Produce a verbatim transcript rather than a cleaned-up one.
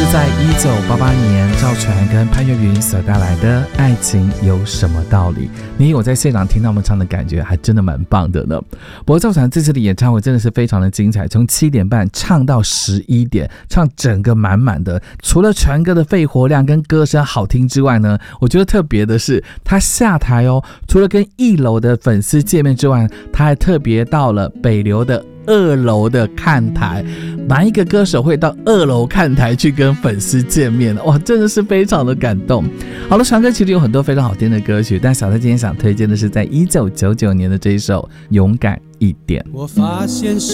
在一九八八年赵传跟潘越云所带来的《爱情有什么道理》。你有在现场听到我们唱的感觉还真的蛮棒的呢。不过赵传这次的演唱会真的是非常的精彩，从七点半唱到十一点，唱整个满满的。除了传歌的肺活量跟歌声好听之外呢，我觉得特别的是他下台哦，除了跟一楼的粉丝见面之外，他还特别到了北流的二楼的看台。哪一个歌手会到二楼看台去跟粉丝见面？哇，真的是非常的感动。好了，传歌其实有很多非常好听的歌曲，但小蔡今天想推荐的是在一九九九年的这一首《勇敢一点》。 我发现